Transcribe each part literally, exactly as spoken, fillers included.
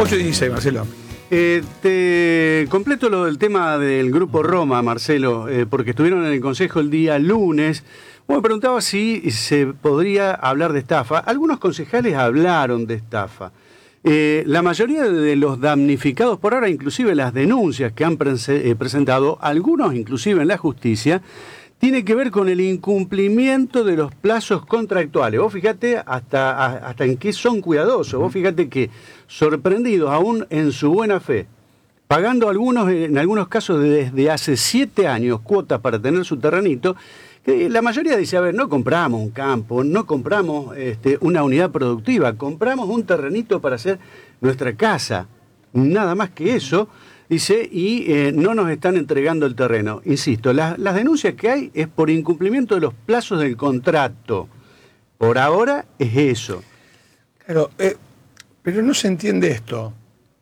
ocho y dieciséis, Marcelo. Eh, te completo lo del tema del Grupo Roma, Marcelo, eh, porque estuvieron en el Consejo el día lunes. Bueno, me preguntaba si se podría hablar de estafa. Algunos concejales hablaron de estafa. Eh, la mayoría de los damnificados por ahora, inclusive las denuncias que han pre eh, presentado, algunos inclusive en la justicia, tiene que ver con el incumplimiento de los plazos contractuales. Vos fíjate hasta, hasta en qué son cuidadosos. Vos fíjate que sorprendidos aún en su buena fe, pagando algunos, en algunos casos desde hace siete años cuotas para tener su terrenito, que la mayoría dice, a ver, no compramos un campo, no compramos este, una unidad productiva, compramos un terrenito para hacer nuestra casa, nada más que eso. Dice, y eh, no nos están entregando el terreno. Insisto, la, las denuncias que hay es por incumplimiento de los plazos del contrato. Por ahora es eso. Claro, eh, pero no se entiende esto.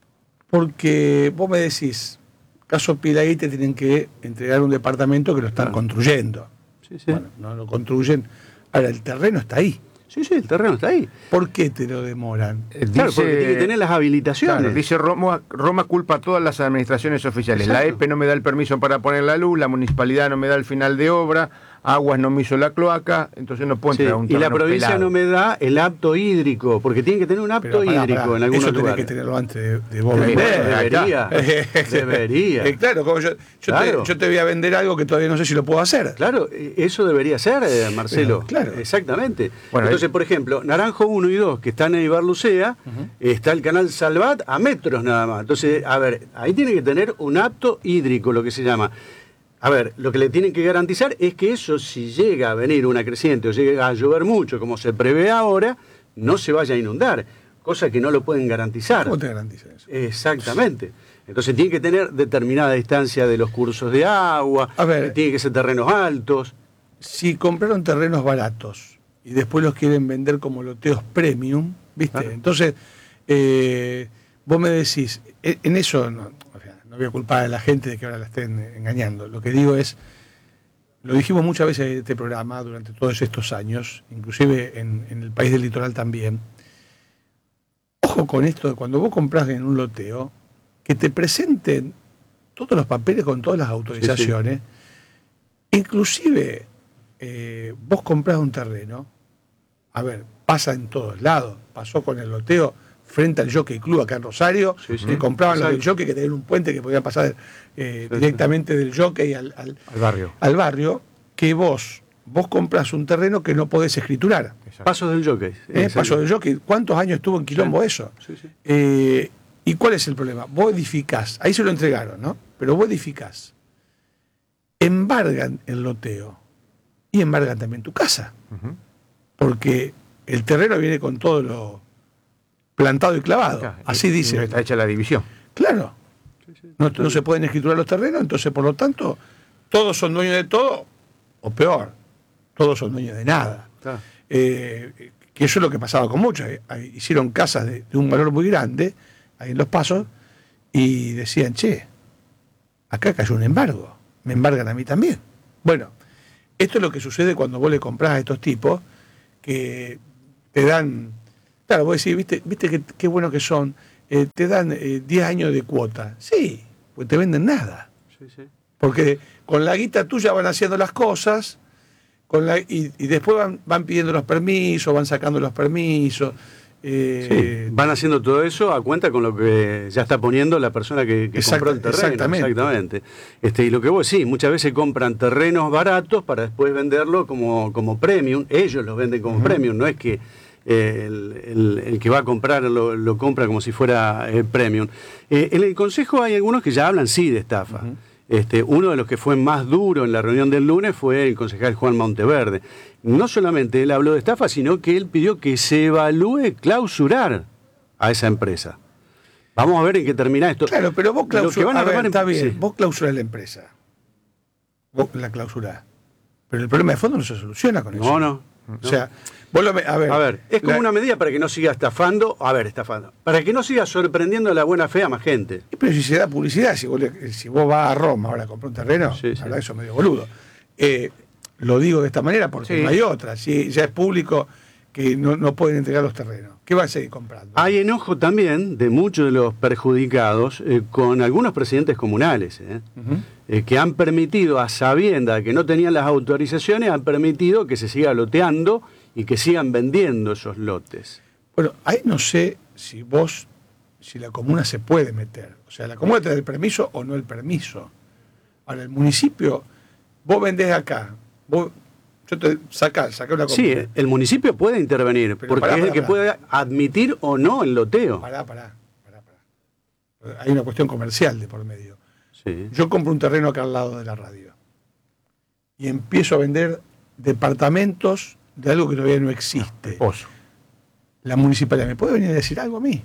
Porque vos me decís, caso Pilaí te tienen que entregar un departamento que lo están claro. construyendo. Sí, sí. Bueno, no lo construyen. Ahora, el terreno está ahí. Sí, sí, el terreno está ahí. ¿Por qué te lo demoran? Eh, claro, dice, porque tiene que tener las habilitaciones. Claro, dice Roma, Roma culpa a todas las administraciones oficiales. Exacto. La E P E no me da el permiso para poner la luz, la municipalidad no me da el final de obra, Aguas no me hizo la cloaca, entonces no puedo entregar sí, un terreno. Y la provincia pelado. no me da el apto hídrico, porque tiene que tener un apto Pero, pará, hídrico pará. en algunos Eso lugares. Eso tiene que tenerlo antes de, de vos vender. vender. Debería, debería. Eh, claro, como yo, yo, claro. Te, yo te voy a vender algo que todavía no sé si lo puedo hacer. Claro, eso debería ser, eh, Marcelo. Pero, claro. Exactamente. Bueno, entonces, ahí... por ejemplo, Naranjo uno y dos, que están en Ibarlucea, uh-huh. está el canal Salvat a metros nada más. Entonces, a ver, ahí tiene que tener un apto hídrico, lo que se llama. A ver, lo que le tienen que garantizar es que eso, si llega a venir una creciente o llega a llover mucho, como se prevé ahora, no se vaya a inundar, cosa que no lo pueden garantizar. ¿Cómo te garantizan eso? Exactamente. Entonces tiene que tener determinada distancia de los cursos de agua, a ver, tiene que ser terrenos altos. Si compraron terrenos baratos y después los quieren vender como loteos premium, ¿viste? Claro. Entonces, eh, vos me decís, en eso... No, No voy a culpar a la gente de que ahora la estén engañando. Lo que digo es, lo dijimos muchas veces en este programa durante todos estos años, inclusive en, en el país del litoral también. Ojo con esto de cuando vos comprás en un loteo, que te presenten todos los papeles con todas las autorizaciones. Sí, sí. Inclusive, eh, vos comprás un terreno, a ver, pasa en todos lados, pasó con el loteo frente al Jockey Club acá en Rosario, sí, sí. que compraban Exacto. los del Jockey, que tenían un puente que podía pasar eh, sí, directamente sí. del Jockey al, al, al barrio. Al barrio, que vos, vos compras un terreno que no podés escriturar. Exacto. Paso del Jockey. ¿Eh? Paso del Jockey. ¿Cuántos años estuvo en quilombo sí. eso? Sí, sí. Eh, ¿Y cuál es el problema? Vos edificás, ahí se lo entregaron, ¿no? Pero vos edificás, embargan el loteo y embargan también tu casa. Uh-huh. Porque el terreno viene con todo lo plantado y clavado, claro, así y, dice. Y no está hecha la división. Claro. Sí, sí, no, no se pueden escriturar los terrenos, entonces por lo tanto, todos son dueños de todo, o peor, todos son dueños de nada. Claro. Eh, que eso es lo que pasaba con muchos. Hicieron casas de, de un valor muy grande, ahí en Los Pasos, y decían, che, acá cayó un embargo, me embargan a mí también. Bueno, esto es lo que sucede cuando vos le comprás a estos tipos, que te dan... Claro, vos decís, viste, viste qué, qué bueno que son, eh, te dan eh, diez años de cuota. Sí, pues te venden nada. Sí, sí. Porque con la guita tuya van haciendo las cosas con la, y, y después van, van pidiendo los permisos, van sacando los permisos. Eh, sí, van haciendo todo eso a cuenta con lo que ya está poniendo la persona que, que exact, compró el terreno. Exactamente. exactamente. Este, y lo que vos decís, muchas veces compran terrenos baratos para después venderlo como, como premium. Ellos los venden como uh-huh. premium, no es que Eh, el, el, el que va a comprar lo, lo compra como si fuera eh, premium. Eh, en el Consejo hay algunos que ya hablan sí de estafa. Uh-huh. Este, uno de los que fue más duro en la reunión del lunes fue el concejal Juan Monteverde. No solamente él habló de estafa, sino que él pidió que se evalúe clausurar a esa empresa. Vamos a ver en qué termina esto. Claro, pero vos clausurás, está en... bien, sí. vos clausurás la empresa. Vos la clausurás. Pero el problema de fondo no se soluciona con eso. No, no. no. O sea, vos lo, a ver, a ver, es como la, una medida para que no siga estafando, a ver, estafando, para que no siga sorprendiendo la buena fe a más gente. Pero si se da publicidad, si vos, le, si vos vas a Roma ahora a comprar un terreno, sí, sí. la verdad eso es medio boludo. Eh, lo digo de esta manera porque sí. no hay otra. Si ya es público que no, no pueden entregar los terrenos. ¿Qué van a seguir comprando? Hay enojo también de muchos de los perjudicados eh, con algunos presidentes comunales, eh, Uh-huh. eh, que han permitido, a sabiendas de que no tenían las autorizaciones, han permitido que se siga loteando y que sigan vendiendo esos lotes. Bueno, ahí no sé si vos, si la comuna se puede meter. O sea, la comuna te da el permiso o no el permiso. Ahora, el municipio, vos vendés acá, vos, yo te sacá, sacá una comuna. Sí, el municipio puede intervenir, Pero porque pará, es el pará, que pará. puede admitir o no el loteo. Pará, pará, pará, pará. Hay una cuestión comercial de por medio. Sí. Yo compro un terreno acá al lado de la radio y empiezo a vender departamentos de algo que todavía no existe. Pozo. La municipalidad, ¿me puede venir a decir algo a mí?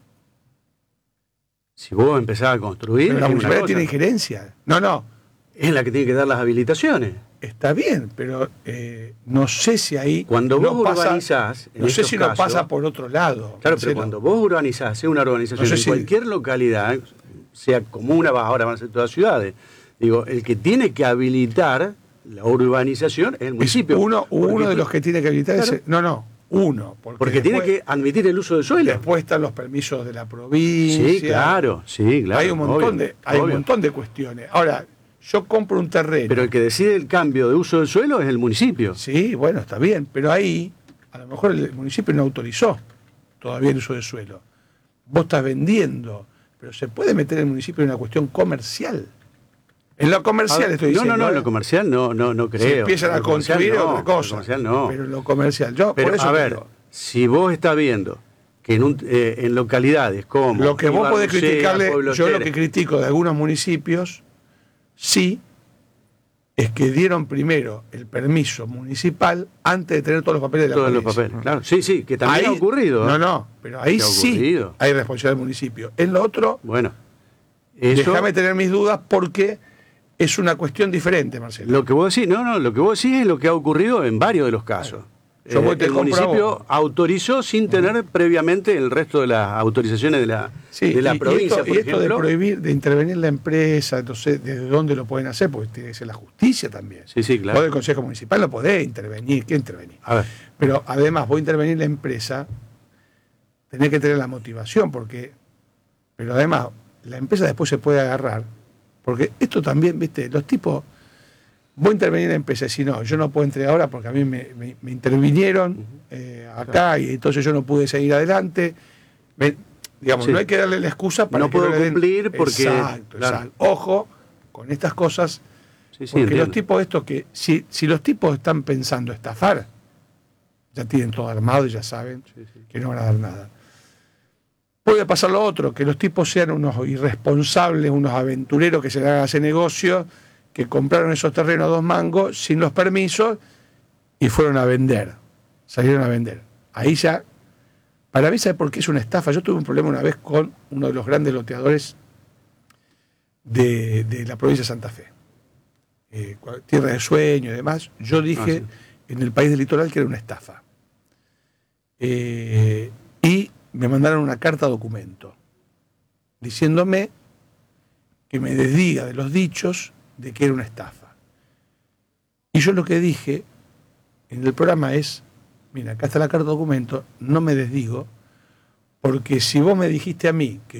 Si vos empezás a construir, Pero la es, una municipalidad cosa. tiene injerencia. No, no, Es la que tiene que dar las habilitaciones. está bien, pero eh, no sé si ahí Cuando no vos pasa- urbanizás, en no sé estos si no casos- pasa por otro lado. Claro, Marcelo. pero cuando vos urbanizás, es una urbanización No sé en si- cualquier localidad, sea comuna, va- ahora van a ser todas ciudades, digo, el que tiene que habilitar la urbanización es el Es municipio. uno, Porque uno de tú- los que tiene que habilitar Claro. ese. No, no, uno. Porque, Porque tiene después- que admitir el uso del suelo. Después están los permisos de la provincia. Sí, claro, sí, claro. hay un montón obvio, de, hay un obvio. montón de cuestiones. Ahora, yo compro un terreno. Pero el que decide el cambio de uso del suelo es el municipio. Sí, bueno, está bien, pero ahí a lo mejor el municipio no autorizó todavía el uso del suelo. Vos estás vendiendo, pero se puede meter el municipio en una cuestión comercial. En lo comercial A ver, estoy no, diciendo. no, no, en ¿eh? lo comercial no, no, no creo. Si empiezan En a lo comercial construir no, otra en lo cosa. comercial no. Pero en lo comercial, yo Pero, por eso a te ver, digo, si vos estás viendo que en, un, eh, en localidades como lo que vos podés Ibarlucea, criticarle, Pueblo yo lo Tere- que critico de algunos municipios, sí, es que dieron primero el permiso municipal antes de tener todos los papeles de la todos los provincia. papeles, claro. Sí, sí, que también Ahí- ha ocurrido. No, ¿eh? no, pero ahí Que ha sí ocurrido. hay responsabilidad del municipio. En lo otro, Bueno, eso, déjame tener mis dudas porque es una cuestión diferente, Marcelo. lo que vos decís, no, no, lo que vos decís es lo que ha ocurrido en varios de los casos. Yo voy y te el compro a municipio vos. autorizó sin tener previamente el resto de las autorizaciones de la, Sí, de la y- y provincia, esto, por y esto de ejemplo. prohibir, de intervenir la empresa, entonces, ¿desde dónde lo pueden hacer? Porque tiene que ser la justicia también. Sí, sí, Vos claro. del Consejo Municipal no podés intervenir, ¿qué intervenir? A ver, Pero además, vos intervenir la empresa, tenés que tener la motivación, porque. Pero además, la empresa después se puede agarrar, porque esto también, viste, los tipos. Vos intervenir la empresa y si no, yo no puedo entregar ahora porque a mí me, me- me intervinieron eh, acá y entonces yo no pude seguir adelante. Me- digamos, Sí. no hay que darle la excusa para No que puedo le den- cumplir porque- Exacto, claro. exacto. Ojo con estas cosas, sí, sí, porque entiendo. los tipos estos que, si, si los tipos están pensando estafar, ya tienen todo armado y ya saben Sí, sí. que no van a dar nada. Puede pasar lo otro, que los tipos sean unos irresponsables, unos aventureros que se le hagan ese negocio, que compraron esos terrenos a dos mangos sin los permisos y fueron a vender, salieron a vender. Ahí ya, para mí, ¿sabe por qué es una estafa? Yo tuve un problema una vez con uno de los grandes loteadores de, de la provincia de Santa Fe. Eh, cua- Tierra de Sueño y demás. Yo dije Ah, en el país del litoral que era una estafa. Eh, y me mandaron una carta documento diciéndome que me desdiga de los dichos de que era una estafa. Y yo lo que dije en el programa es, mira, acá está la carta documento, no me desdigo, porque si vos me dijiste a mí que